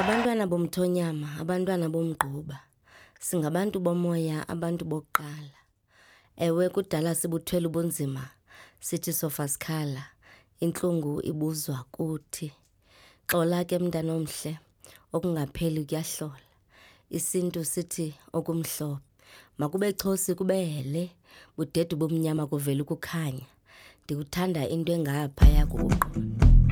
Abantwana bomthonyama, abantwana bomgquba, singabantu bomoya, abantu bokuqala. Ewe kudala sibuthwele ubunzima, sithi sofa sikhala, intlungu ibuzwa kuthi. Xola ke mntana omhle, okungapheli kuyahlola. IsiNtu sithi okumhlophe, makube chosi kube hele, budede bumnyama kuvele ukukhanya. Ndikuthanda into engaphaya kokuqonda.